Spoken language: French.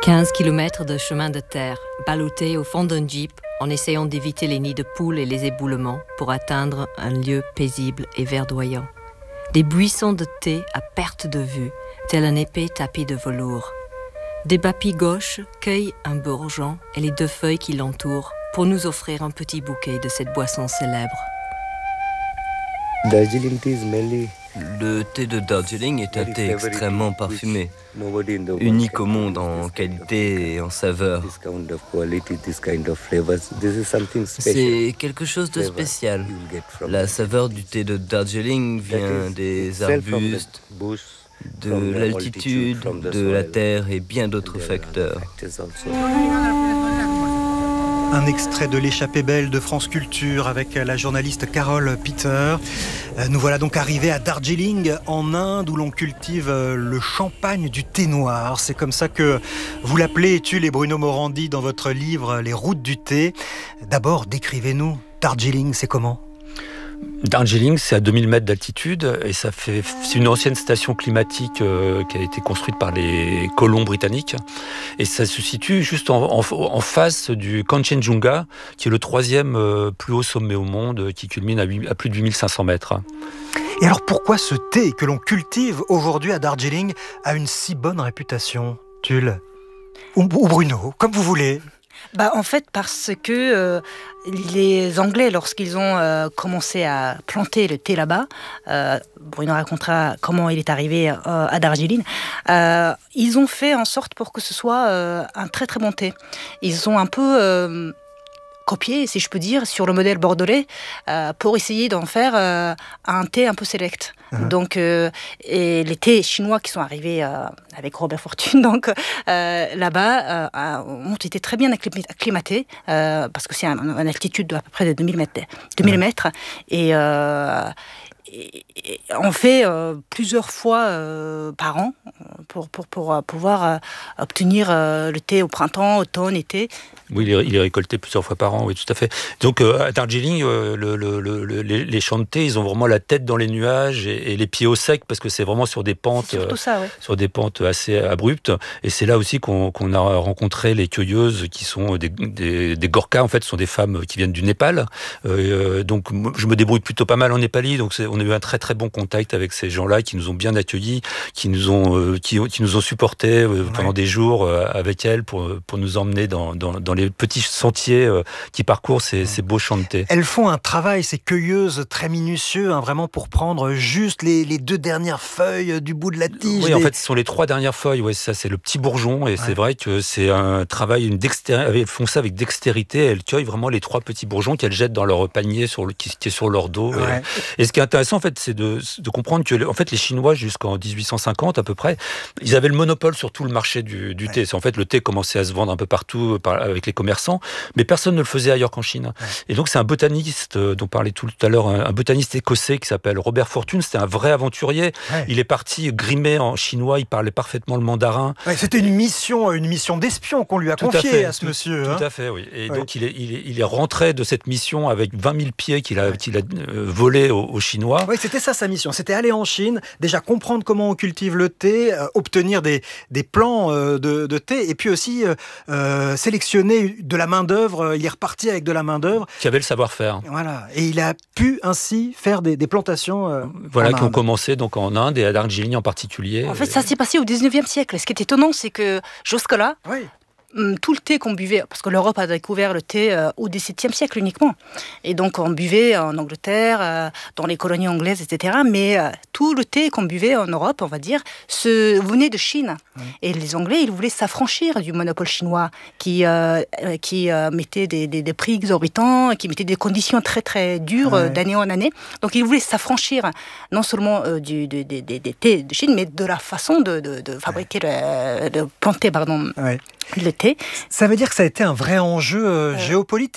15 kilomètres de chemin de terre, ballottés au fond d'un jeep, en essayant d'éviter les nids de poules et les éboulements pour atteindre un lieu paisible et verdoyant. Des buissons de thé à perte de vue, tel un épais tapis de velours. Des bapis gauches cueillent un bourgeon et les 2 feuilles qui l'entourent pour nous offrir un petit bouquet de cette boisson célèbre. Le thé de Darjeeling est un thé extrêmement parfumé, unique au monde en qualité et en saveur. C'est quelque chose de spécial. La saveur du thé de Darjeeling vient des arbustes, de l'altitude, de la terre et bien d'autres facteurs. Un extrait de l'échappée belle de France Culture avec la journaliste Carole Peter. Nous voilà donc arrivés à Darjeeling, en Inde, où l'on cultive le champagne du thé noir. C'est comme ça que vous l'appelez, Tulle et Bruno Morandi, dans votre livre Les routes du thé. D'abord, décrivez-nous, Darjeeling, c'est comment ? Darjeeling, c'est à 2000 mètres d'altitude et c'est une ancienne station climatique qui a été construite par les colons britanniques. Et ça se situe juste en face du Kanchenjunga, qui est le 3e plus haut sommet au monde, qui culmine à plus de 8500 mètres. Et alors pourquoi ce thé que l'on cultive aujourd'hui à Darjeeling a une si bonne réputation, Tulle ? Ou Bruno, comme vous voulez. En fait, parce que les Anglais, lorsqu'ils ont commencé à planter le thé là-bas, Bruno racontera comment il est arrivé à Darjeeling, ils ont fait en sorte pour que ce soit un très très bon thé. Ils ont un peu copié, si je peux dire, sur le modèle bordelais pour essayer d'en faire un thé un peu select. Donc, et les thés chinois qui sont arrivés avec Robert Fortune, donc là-bas, ont été très bien acclimatés parce que c'est une altitude d'à peu près de 2000 mètres. Et on fait plusieurs fois par an pour pouvoir obtenir le thé au printemps, automne, été. Oui, il est récolté plusieurs fois par an, oui, tout à fait. Donc à Darjeeling, les champs de thé, ils ont vraiment la tête dans les nuages et les pieds au sec, parce que c'est vraiment sur des pentes, sur des pentes assez abruptes. Et c'est là aussi qu'on a rencontré les cueilleuses, qui sont des Gorkhas, en fait, ce sont des femmes qui viennent du Népal. Donc je me débrouille plutôt pas mal en népali, donc on a eu un très très bon contact avec ces gens-là qui nous ont bien accueillis, qui nous ont supportés pendant des jours avec elles pour nous emmener dans les petits sentiers qui parcourent ces beaux champs de thé. Elles font un travail, ces cueilleuses, très minutieux, vraiment pour prendre juste les 2 dernières feuilles du bout de la tige. Oui, en fait, ce sont les 3 dernières feuilles. Ouais, ça, c'est le petit bourgeon. Et c'est vrai que c'est un travail, elles font ça avec dextérité. Elles cueillent vraiment les 3 petits bourgeons qu'elles jettent dans leur panier qui est sur leur dos. Ouais. Et ce qui est intéressant, en fait, c'est de comprendre que, en fait, les Chinois, jusqu'en 1850 à peu près, ils avaient le monopole sur tout le marché du thé. C'est en fait, le thé commençait à se vendre un peu partout avec les commerçants, mais personne ne le faisait ailleurs qu'en Chine. Et donc c'est un botaniste dont parlait tout à l'heure, un botaniste écossais qui s'appelle Robert Fortune. C'était un vrai aventurier. Il est parti grimé en chinois, il parlait parfaitement le mandarin. C'était une mission d'espion qu'on lui a confiée à ce monsieur. Tout à fait, oui. Et donc il est rentré de cette mission avec 20 000 pieds qu'il a volés aux Chinois. Oui, c'était ça sa mission. C'était aller en Chine, déjà comprendre comment on cultive le thé, obtenir des plants de thé, et puis aussi sélectionner de la main-d'œuvre. Il est reparti avec de la main-d'œuvre. Qui avait le savoir-faire. Voilà. Et il a pu ainsi faire des plantations. Qui ont commencé donc en Inde et à Darjeeling en particulier. En fait, ça s'est passé au 19e siècle. Ce qui est étonnant, c'est que jusque-là, tout le thé qu'on buvait, parce que l'Europe a découvert le thé au XVIIe siècle uniquement. Et donc on buvait en Angleterre, dans les colonies anglaises, etc. Mais tout le thé qu'on buvait en Europe, on va dire, venait de Chine. Et les Anglais, ils voulaient s'affranchir du monopole chinois qui mettait des prix exorbitants, qui mettait des conditions très très dures d'année en année. Donc ils voulaient s'affranchir non seulement des thés de Chine, mais de la façon de fabriquer, de planter, le thé. Ça veut dire que ça a été un vrai enjeu géopolitique.